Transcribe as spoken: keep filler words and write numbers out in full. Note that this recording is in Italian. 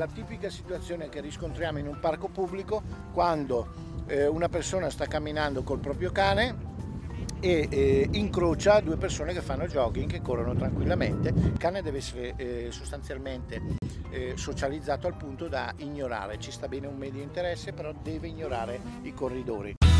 la tipica situazione che riscontriamo in un parco pubblico quando eh, una persona sta camminando col proprio cane e eh, incrocia due persone che fanno jogging, che corrono tranquillamente. Il cane deve essere eh, sostanzialmente eh, socializzato al punto da ignorare, ci sta bene un medio interesse, però deve ignorare i corridori.